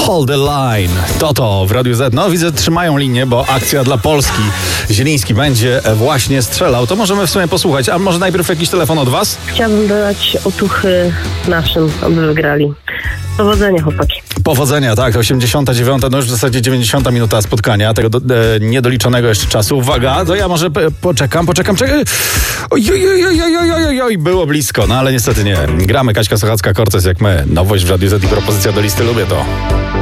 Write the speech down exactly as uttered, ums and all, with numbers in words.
Hold the line. To to w Radiu Z. No widzę, trzymają linię, bo akcja dla Polski. Zieliński będzie właśnie strzelał. To możemy w sumie posłuchać. A może najpierw jakiś telefon od was? Chciałabym dodać otuchy naszym, aby wygrali. Powodzenia, chłopaki. Powodzenia, tak. osiemdziesiąta dziewiąta, no już w zasadzie dziewięćdziesiąta minuta spotkania, tego do, e, niedoliczonego jeszcze czasu. Uwaga, to ja może p- poczekam, poczekam, czekaj. Oj, oj, oj, oj, oj, oj, oj, oj, było blisko, no ale niestety nie. Gramy Kaśka Sochacka, Cortez jak my. Nowość w Radiu Z i propozycja do listy, lubię to.